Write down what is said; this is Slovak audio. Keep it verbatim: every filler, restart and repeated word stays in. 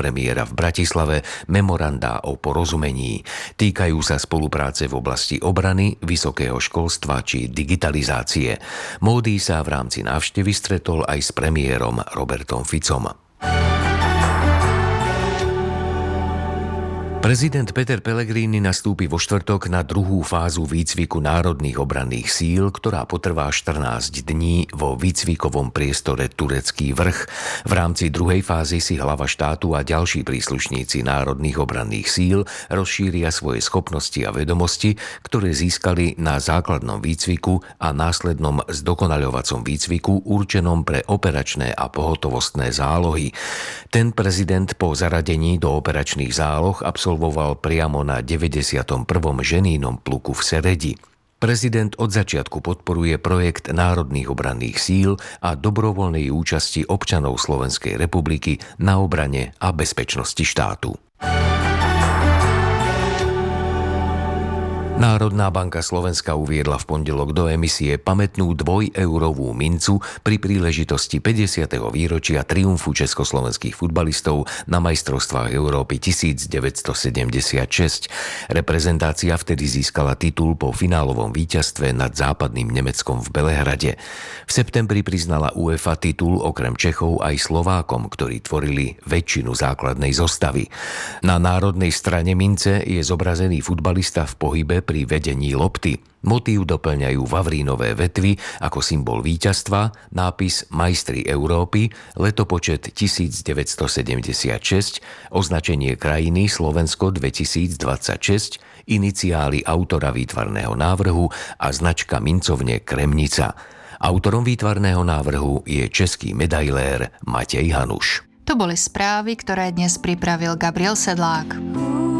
premiéra v Bratislave memorandá o porozumení. Týkajú sa spolupráce v oblasti obrany, vysokého školstva či digitalizácie. Módy sa v rámci návštevy stretol aj s premiérom Robertom Ficom. Prezident Peter Pellegrini nastúpi vo štvrtok na druhú fázu výcviku národných obranných síl, ktorá potrvá štrnásť dní vo výcvikovom priestore Turecký vrch. V rámci druhej fázy si hlava štátu a ďalší príslušníci národných obranných síl rozšíria svoje schopnosti a vedomosti, ktoré získali na základnom výcviku a následnom zdokonaľovacom výcviku určenom pre operačné a pohotovostné zálohy. Ten prezident po zaradení do operačných záloh absolvoval absolvoval priamo na deväťdesiatom prvom ženínom pluku v Seredi. Prezident od začiatku podporuje projekt národných obranných síl a dobrovoľnej účasti občanov Slovenskej republiky na obrane a bezpečnosti štátu. Národná banka Slovenska uviedla v pondelok do emisie pamätnú dvojeurovú mincu pri príležitosti päťdesiateho výročia triumfu československých futbalistov na majstrovstvách Európy devätnásťsedemdesiatšesť. Reprezentácia vtedy získala titul po finálovom víťazstve nad západným Nemeckom v Belehrade. V septembri priznala UEFA titul okrem Čechov aj Slovákom, ktorí tvorili väčšinu základnej zostavy. Na národnej strane mince je zobrazený futbalista v pohybe pri vedení lopty. Motív doplňajú vavrínové vetvy ako symbol víťazstva, nápis Majstri Európy, letopočet devätnásťsedemdesiatšesť, označenie krajiny Slovensko dvetisícdvadsaťšesť, iniciály autora výtvarného návrhu a značka mincovne Kremnica. Autorom výtvarného návrhu je český medailér Matej Hanuš. To boli správy, ktoré dnes pripravil Gabriel Sedlák.